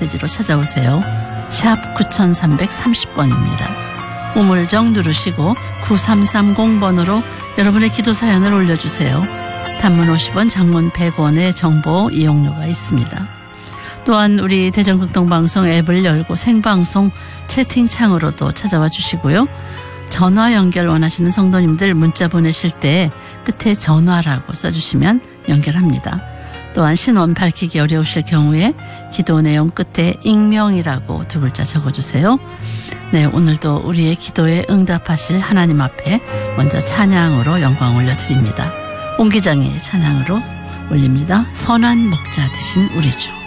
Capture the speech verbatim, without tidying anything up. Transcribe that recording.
메시지로 찾아오세요. 샵 구삼삼삼 번입니다. 우물정 누르시고 구삼삼공 번으로 여러분의 기도 사연을 올려주세요. 단문 오십 원, 장문 백 원의 정보 이용료가 있습니다. 또한 우리 대전극동방송 앱을 열고 생방송 채팅창으로도 찾아와 주시고요. 전화 연결 원하시는 성도님들 문자 보내실 때 끝에 전화라고 써주시면 연결합니다. 또한 신원 밝히기 어려우실 경우에 기도 내용 끝에 익명이라고 두 글자 적어주세요. 네, 오늘도 우리의 기도에 응답하실 하나님 앞에 먼저 찬양으로 영광 올려드립니다. 옹 기장의 찬양으로 올립니다. 선한 목자 되신 우리 주.